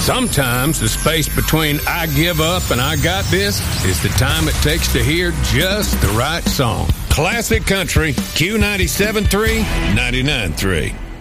Sometimes the space between I give up and I got this is the time it takes to hear just the right song. Classic Country, Q97.3, 99.3.